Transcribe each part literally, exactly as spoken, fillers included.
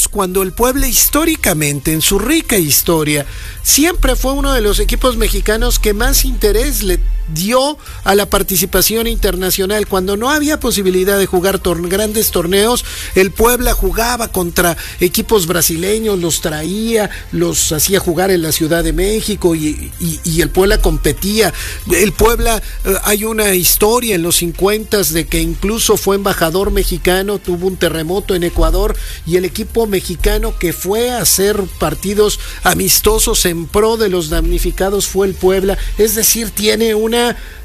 cuando el Puebla históricamente, en su rica historia, siempre fue uno de los equipos mexicanos que más interés le dio a la participación internacional. Cuando no había posibilidad de jugar tor- grandes torneos, el Puebla jugaba contra equipos brasileños, los traía, los hacía jugar en la Ciudad de México y, y, y el Puebla competía. El Puebla, eh, hay una historia en los cincuentas de que incluso fue embajador mexicano, tuvo un terremoto en Ecuador y el equipo mexicano que fue a hacer partidos amistosos en pro de los damnificados fue el Puebla. Es decir, tiene una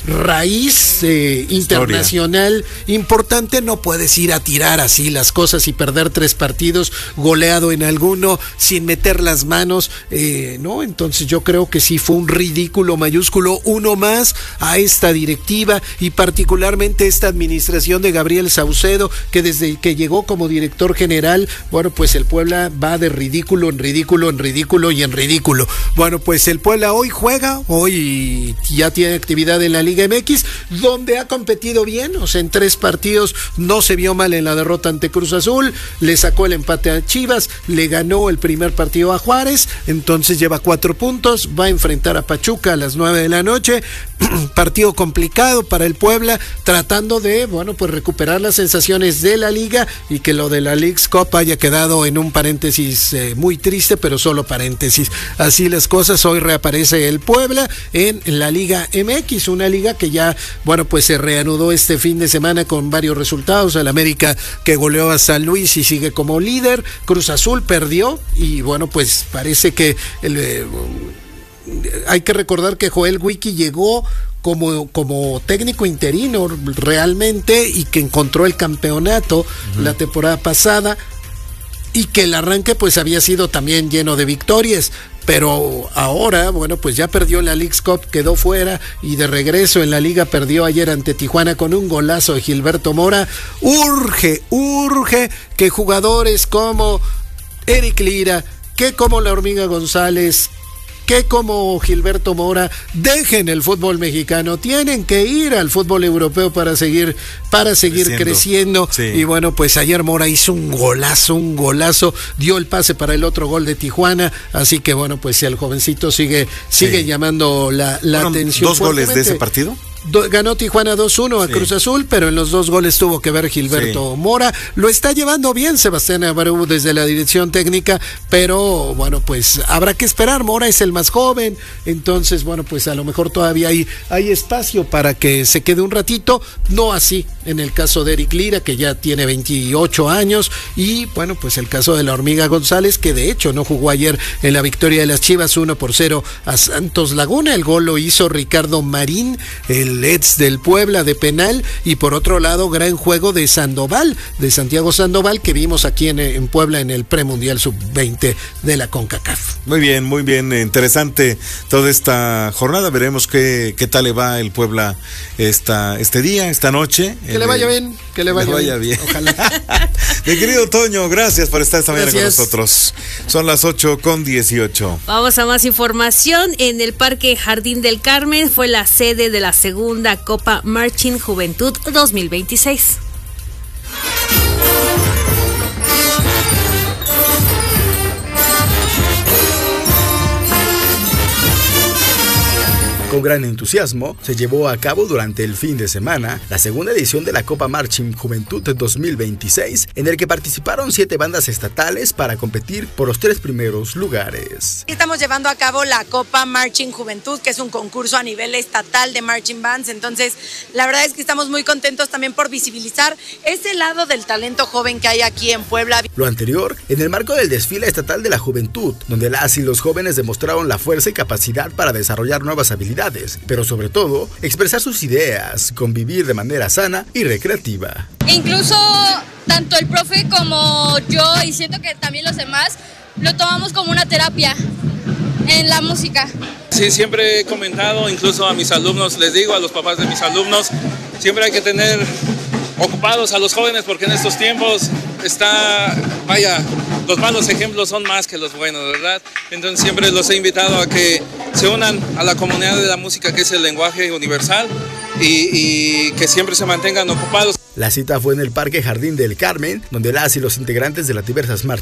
raíz eh, internacional importante. No puedes ir a tirar así las cosas y perder tres partidos goleado en alguno sin meter las manos, eh, no, entonces yo creo que sí fue un ridículo mayúsculo, uno más a esta directiva y particularmente esta administración de Gabriel Saucedo, que desde que llegó como director general, bueno, pues el Puebla va de ridículo en ridículo en ridículo y en ridículo. Bueno, pues el Puebla hoy juega, hoy ya tiene actividad en la Liga M X, donde ha competido bien, o sea, en tres partidos no se vio mal en la derrota ante Cruz Azul, le sacó el empate a Chivas, le ganó el primer partido a Juárez, entonces lleva cuatro puntos, va a enfrentar a Pachuca a las nueve de la noche, partido complicado para el Puebla, tratando de, bueno, pues recuperar las sensaciones de la Liga y que lo de la Leagues Cup haya quedado en un paréntesis eh, muy triste, pero solo paréntesis. Así las cosas, hoy reaparece el Puebla en la Liga M X, una liga que ya, bueno, pues se reanudó este fin de semana con varios resultados. El América que goleó a San Luis y sigue como líder, Cruz Azul perdió y bueno, pues parece que el, eh, hay que recordar que Joel Wiki llegó Como, como técnico interino realmente y que encontró el campeonato uh-huh. la temporada pasada y que el arranque pues había sido también lleno de victorias, pero ahora, bueno, pues ya perdió la Leagues Cup, quedó fuera y de regreso en la liga perdió ayer ante Tijuana con un golazo de Gilberto Mora. Urge, urge que jugadores como Eric Lira, que como la Hormiga González, que como Gilberto Mora dejen el fútbol mexicano, tienen que ir al fútbol europeo para seguir para seguir creciendo, creciendo. Sí. Y bueno, pues ayer Mora hizo un golazo, un golazo, dio el pase para el otro gol de Tijuana, así que bueno, pues el jovencito sigue sigue sí. llamando la, la atención. ¿Dos goles de ese partido? Do, ganó Tijuana dos uno a sí. Cruz Azul, pero en los dos goles tuvo que ver Gilberto sí. Mora. Lo está llevando bien Sebastián Abreu desde la dirección técnica, pero bueno, pues habrá que esperar. Mora es el más joven, entonces bueno, pues a lo mejor todavía hay, hay espacio para que se quede un ratito, no así en el caso de Eric Lira, que ya tiene veintiocho años, y bueno, pues el caso de la Hormiga González, que de hecho no jugó ayer en la victoria de las Chivas uno por cero a Santos Laguna. El gol lo hizo Ricardo Marín, el ex del Puebla de penal, y por otro lado gran juego de Sandoval, de Santiago Sandoval, que vimos aquí en, en Puebla en el premundial sub veinte de la CONCACAF. Muy bien, muy bien, interesante toda esta jornada. Veremos qué, qué tal le va el Puebla esta, este día, esta noche. Que le vaya bien, que le vaya, le vaya bien. bien. Ojalá. Mi querido Toño, gracias por estar esta mañana con Gracias. nosotros. Son las ocho con dieciocho. Vamos a más información. En el Parque Jardín del Carmen fue la sede de la segunda Copa Marching Juventud dos mil veintiséis. Con gran entusiasmo se llevó a cabo durante el fin de semana la segunda edición de la Copa Marching Juventud dos mil veintiséis, en el que participaron siete bandas estatales para competir por los tres primeros lugares. Estamos llevando a cabo la Copa Marching Juventud, que es un concurso a nivel estatal de marching bands, entonces la verdad es que estamos muy contentos también por visibilizar ese lado del talento joven que hay aquí en Puebla. Lo anterior en el marco del desfile estatal de la juventud, donde las y los jóvenes demostraron la fuerza y capacidad para desarrollar nuevas habilidades, pero sobre todo expresar sus ideas, convivir de manera sana y recreativa. Incluso tanto el profe como yo, y siento que también los demás, lo tomamos como una terapia en la música. Sí, siempre he comentado, incluso a mis alumnos, les digo a los papás de mis alumnos, siempre hay que tener ocupados a los jóvenes, porque en estos tiempos está, vaya, los malos ejemplos son más que los buenos, ¿verdad? Entonces siempre los he invitado a que se unan a la comunidad de la música, que es el lenguaje universal, y, y que siempre se mantengan ocupados. La cita fue en el Parque Jardín del Carmen, donde las y los integrantes de las diversas marchas